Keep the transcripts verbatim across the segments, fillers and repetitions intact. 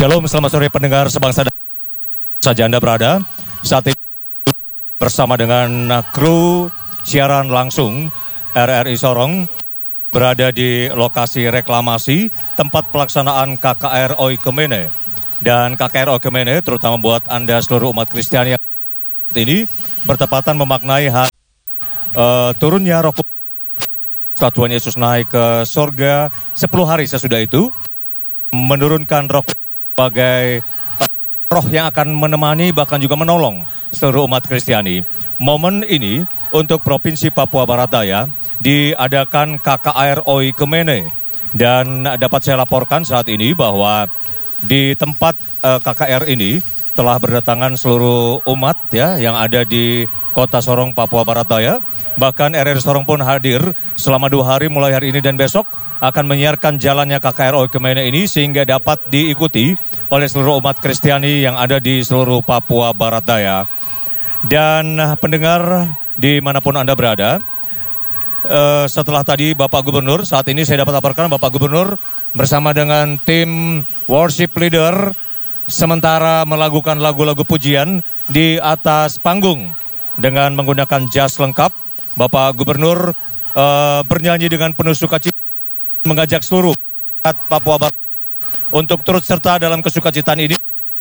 Shalom, selamat sore pendengar sebangsa dan saja Anda berada saat ini bersama dengan kru siaran langsung R R I Sorong berada di lokasi reklamasi tempat pelaksanaan K K R Oikumene. Dan K K R Oikumene terutama buat Anda seluruh umat Kristiani yang ini bertepatan memaknai hari uh, turunnya Roh Kudus setelah Tuhan Yesus naik ke sorga sepuluh hari sesudah itu menurunkan Roh Kudus sebagai roh yang akan menemani bahkan juga menolong seluruh umat Kristiani. Momen ini untuk Provinsi Papua Barat Daya diadakan K K R Oikumene dan dapat saya laporkan saat ini bahwa di tempat uh, K K R ini telah berdatangan seluruh umat ya yang ada di Kota Sorong, Papua Barat Daya. Bahkan R R I Sorong pun hadir selama dua hari mulai hari ini dan besok akan menyiarkan jalannya K K R Oikumene ini sehingga dapat diikuti oleh seluruh umat Kristiani yang ada di seluruh Papua Barat Daya. Dan pendengar dimanapun Anda berada, uh, setelah tadi Bapak Gubernur, saat ini saya dapat laporkan Bapak Gubernur bersama dengan tim worship leader sementara melakukan lagu-lagu pujian di atas panggung dengan menggunakan jas lengkap. Bapak Gubernur uh, bernyanyi dengan penuh sukacita mengajak seluruh Papua Barat untuk turut serta dalam kesukacitaan ini.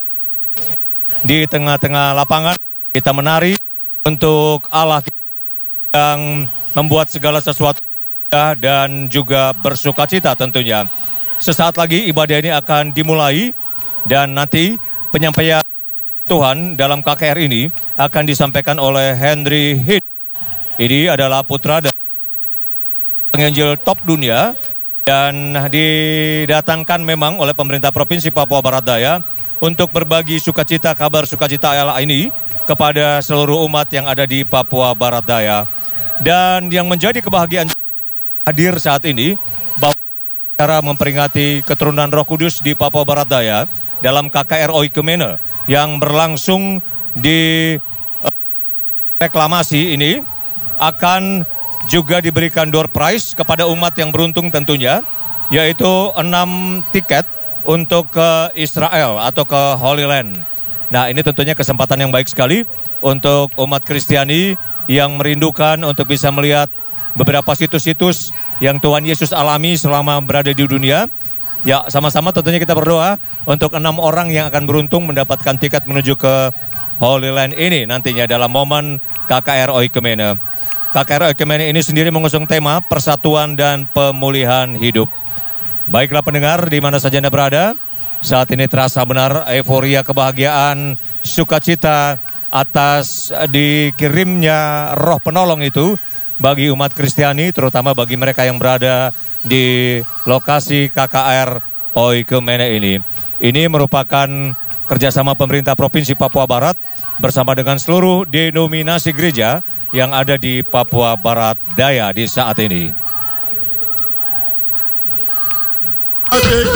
Di tengah-tengah lapangan kita menari untuk Allah yang membuat segala sesuatu dan juga bersukacita tentunya. Sesaat lagi ibadah ini akan dimulai dan nanti penyampaian Tuhan dalam K K R ini akan disampaikan oleh Henry Hid. Ini adalah putra dari penginjil top dunia dan didatangkan memang oleh pemerintah Provinsi Papua Barat Daya untuk berbagi sukacita, kabar sukacita Allah ini kepada seluruh umat yang ada di Papua Barat Daya. Dan yang menjadi kebahagiaan hadir saat ini bahwa cara memperingati keturunan Roh Kudus di Papua Barat Daya dalam K K R Oikumene yang berlangsung di uh, reklamasi ini akan juga diberikan door prize kepada umat yang beruntung tentunya, yaitu enam tiket untuk ke Israel atau ke Holy Land. Nah, ini tentunya kesempatan yang baik sekali untuk umat Kristiani yang merindukan untuk bisa melihat beberapa situs-situs yang Tuhan Yesus alami selama berada di dunia. Ya, sama-sama tentunya kita berdoa untuk enam orang yang akan beruntung mendapatkan tiket menuju ke Holy Land ini nantinya dalam momen K K R Oikumene. K K R Oikumene ini sendiri mengusung tema persatuan dan pemulihan hidup. Baiklah pendengar di mana saja Anda berada, saat ini terasa benar euforia kebahagiaan, sukacita atas dikirimnya roh penolong itu bagi umat Kristiani, terutama bagi mereka yang berada di lokasi K K R Oikumene ini. Ini merupakan kerjasama pemerintah Provinsi Papua Barat bersama dengan seluruh denominasi gereja yang ada di Papua Barat Daya di saat ini.